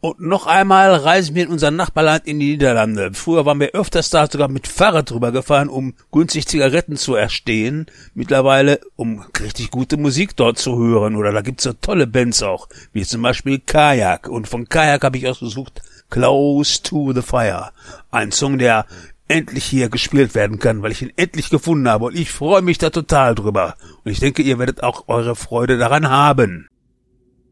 Und noch einmal reisen wir in unser Nachbarland in die Niederlande. Früher waren wir öfters da, sogar mit Fahrrad drüber gefahren, um günstig Zigaretten zu erstehen. Mittlerweile, um richtig gute Musik dort zu hören. Oder da gibt's so tolle Bands auch, wie zum Beispiel Kajak. Und von Kajak habe ich ausgesucht Close to the Fire. Ein Song, der endlich hier gespielt werden kann, weil ich ihn endlich gefunden habe. Und ich freue mich da total drüber. Und ich denke, ihr werdet auch eure Freude daran haben.